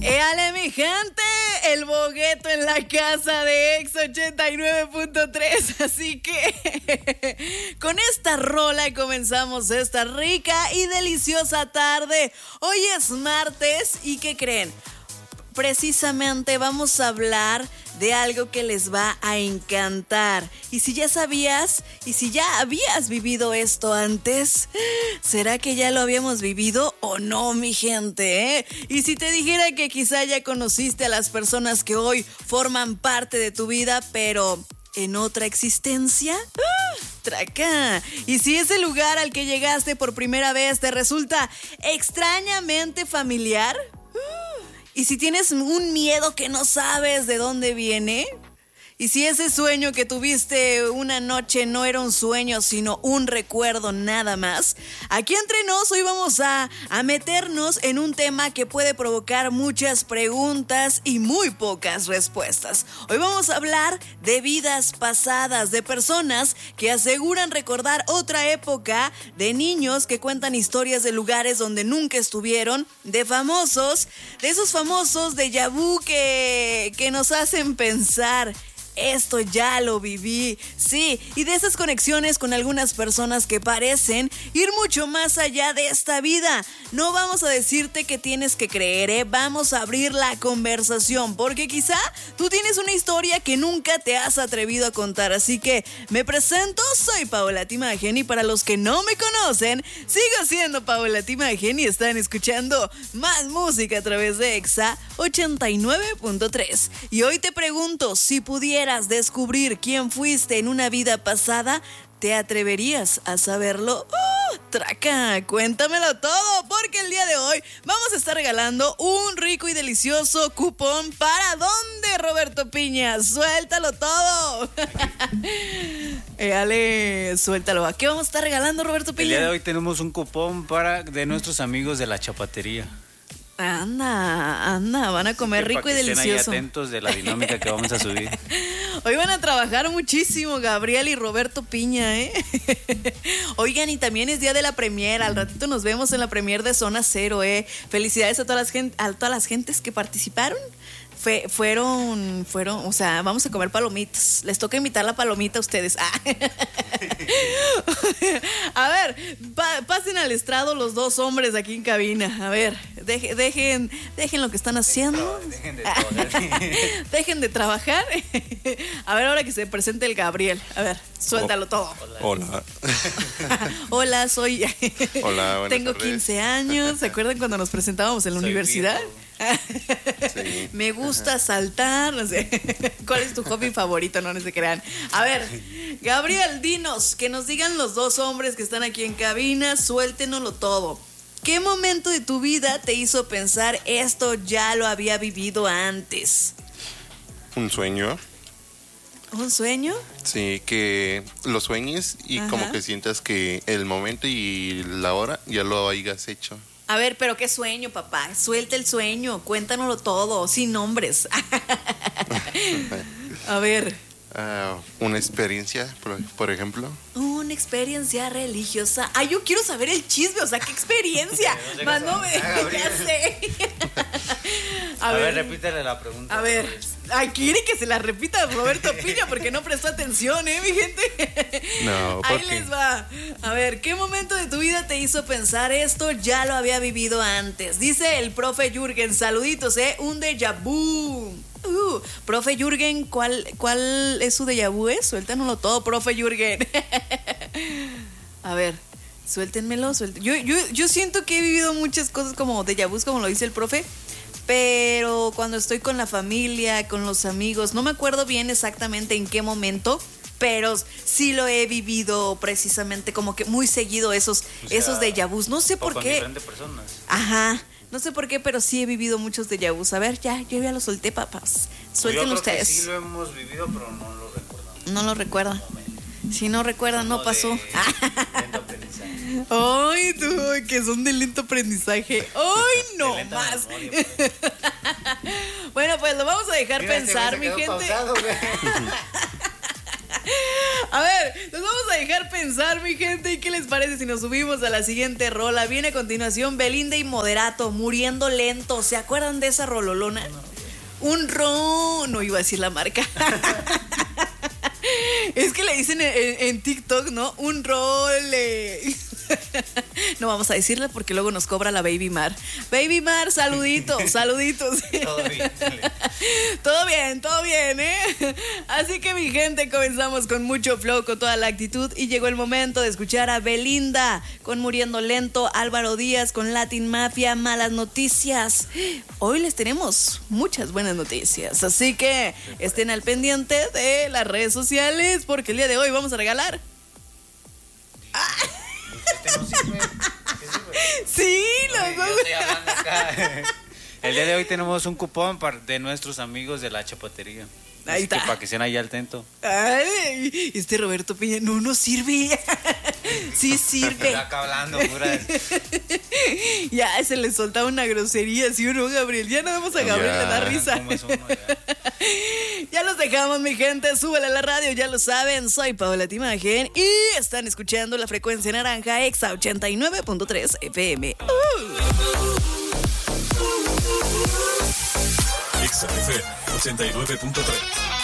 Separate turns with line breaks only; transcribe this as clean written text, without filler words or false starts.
Éale, mi gente, el bogueto en la casa de Ex 89.3. Así que con esta rola comenzamos esta rica y deliciosa tarde. Hoy es martes y ¿qué creen? Precisamente vamos a hablar de algo que les va a encantar. Y si ya sabías, y si ya habías vivido esto antes, ¿será que ya lo habíamos vivido o no, mi gente? Y si te dijera que quizá ya conociste a las personas que hoy forman parte de tu vida, pero en otra existencia, traca. Y si ese lugar al que llegaste por primera vez te resulta extrañamente familiar, y si tienes un miedo que no sabes de dónde viene, y si ese sueño que tuviste una noche no era un sueño, sino un recuerdo nada más, aquí entre nos hoy vamos a meternos en un tema que puede provocar muchas preguntas y muy pocas respuestas. Hoy vamos a hablar de vidas pasadas, de personas que aseguran recordar otra época, de niños que cuentan historias de lugares donde nunca estuvieron, de famosos, de esos famosos déjà vu que nos hacen pensar: esto ya lo viví, sí, y de esas conexiones con algunas personas que parecen ir mucho más allá de esta vida. No vamos a decirte que tienes que creer, vamos a abrir la conversación, porque quizá tú tienes una historia que nunca te has atrevido a contar. Así que me presento, soy Paola Timagen, y para los que no me conocen, sigo siendo Paola Timagen y están escuchando más música a través de Exa 89.3. Y hoy te pregunto, si pudieras descubrir quién fuiste en una vida pasada, ¿te atreverías a saberlo? Traca, cuéntamelo todo, porque el día de hoy vamos a estar regalando un rico y delicioso cupón. ¿Para dónde, Roberto Piña? Suéltalo todo. Ale, suéltalo. ¿A qué vamos a estar regalando, Roberto Piña?
El día de hoy tenemos un cupón de nuestros amigos de La Chapatería.
Anda, van a comer rico y delicioso.
Estén ahí atentos de la dinámica que vamos a subir.
Hoy van a trabajar muchísimo Gabriel y Roberto Piña, Oigan, y también es día de la premier. Al ratito nos vemos en la premier de Zona Cero, Felicidades a todas las gentes que participaron. Fueron, o sea, vamos a comer palomitas. Les toca invitar la palomita a ustedes. A ver, pasen al estrado los dos hombres aquí en cabina. A ver, dejen lo que están haciendo. Dejen de trabajar. A ver, ahora que se presente el Gabriel. A ver, suéltalo todo.
Hola.
Hola, soy.
Hola,
tengo
tardes.
15 años. ¿Se acuerdan cuando nos presentábamos en la universidad?
Sí.
Me gusta saltar, no sé. ¿Cuál es tu hobby favorito? No se crean. A ver, Gabriel, dinos, que nos digan los dos hombres que están aquí en cabina, suéltenoslo todo. ¿Qué momento de tu vida te hizo pensar esto ya lo había vivido antes?
Un sueño.
¿Un sueño?
Sí, que lo sueñes y
Ajá.
como que sientas que el momento y la hora ya lo hayas hecho.
A ver, pero qué sueño, papá. Suelta el sueño, cuéntanoslo todo, sin nombres. A ver.
Una experiencia, por ejemplo.
Una experiencia religiosa. Ay, yo quiero saber el chisme, o sea, ¿qué experiencia? Más no me... Ya sé.
A ver, repítele la pregunta.
A ver, ay, quiere que se la repita Roberto Piña porque no prestó atención, mi gente.
No,
ahí
porque
les va. A ver, ¿qué momento de tu vida te hizo pensar esto ya lo había vivido antes? Dice el profe Jürgen, saluditos, un déjà vu. Profe Jürgen, ¿cuál es su déjà vu? Suéltanoslo todo, profe Jürgen. A ver, suéltenmelo. Yo siento que he vivido muchas cosas como déjà vus, como lo dice el profe, pero cuando estoy con la familia, con los amigos, no me acuerdo bien exactamente en qué momento, pero sí lo he vivido precisamente como que muy seguido esos déjà vus. No sé por
con
qué.
Diferentes personas.
Ajá. No sé por qué, pero sí he vivido muchos déjà vus. A ver, yo ya lo solté, papás. Suelten ustedes.
Sí lo hemos vivido, pero no lo recordamos.
No lo recuerdan. Si no recuerdan, no pasó.
Lento aprendizaje.
Ay, tú, que son de lento aprendizaje. Ay, no más.
Memoria,
Bueno, pues lo vamos a dejar
mira,
pensar,
este
mi
güey se quedó
gente.
pausado, güey.
A ver, nos vamos a dejar pensar, mi gente. ¿Y qué les parece si nos subimos a la siguiente rola? Viene a continuación Belinda y Moderato, Muriendo Lento. ¿Se acuerdan de esa rololona? No iba a decir la marca. Es que le dicen en TikTok, ¿no? Un role. No vamos a decirle porque luego nos cobra la Baby Mar. Baby Mar, saluditos. Todo bien, ¿eh? Así que, mi gente, comenzamos con mucho flow, con toda la actitud. Y llegó el momento de escuchar a Belinda con Muriendo Lento, Álvaro Díaz con Latin Mafia, Malas Noticias. Hoy les tenemos muchas buenas noticias. Así que estén al pendiente de las redes sociales porque el día de hoy vamos a regalar.
Este no sirve.
Sí, los dos.
Yo estoy hablando acá. El día de hoy tenemos un cupón de nuestros amigos de la chapatería.
Ahí está.
Que para que estén ahí al tanto.
Ay, Roberto Piña no sirve. Sí sirve.
Está acá hablando, pura.
Ya se le soltaba una grosería, ¿sí o no, Gabriel? Ya no vemos a Gabriel, le da risa. Ya los dejamos, mi gente. Súbele a la radio, ya lo saben. Soy Paola Timagen y están escuchando la frecuencia naranja Exa 89.3 FM.
Exa FM 89.3.